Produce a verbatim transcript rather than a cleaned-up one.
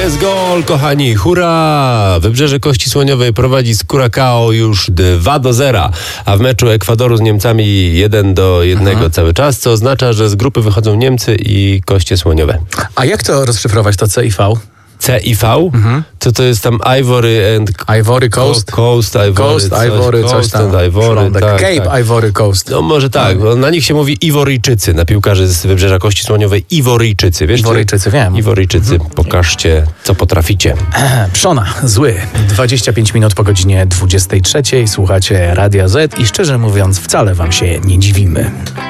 Jest gol, kochani, hurra! Wybrzeże Kości Słoniowej prowadzi z Curacao już dwa do zera, a w meczu Ekwadoru z Niemcami jeden do jednego mhm. cały czas, co oznacza, że z grupy wychodzą Niemcy i Koście Słoniowe. A jak to rozszyfrować, to C i V? C i V? Mhm. To to jest tam Ivory and... Ivory Coast? Coast, Ivory, Coast, coś, Ivory, Coast coś tam. Ivory, tak, Cape tak. Ivory Coast. No może tak, bo na nich się mówi Iworyjczycy, na piłkarzy z Wybrzeża Kości Słoniowej. Iworyjczycy, wiesz? Iworyjczycy, wiem. Iworyjczycy, mhm. pokażcie, co potraficie. Pszona, zły. dwadzieścia pięć minut po godzinie dwudziestej trzeciej. Słuchacie Radia Z i szczerze mówiąc wcale wam się nie dziwimy.